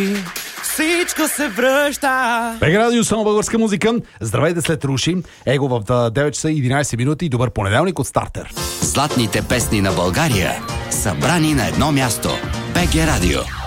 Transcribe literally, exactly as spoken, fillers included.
Всичко се връща. БГ Радио, само българска музика. Здравейте след Руши. Его в девет часа и единайсет минути и добър понеделник от Стартер. Златните песни на България, събрани на едно място. БГ Радио.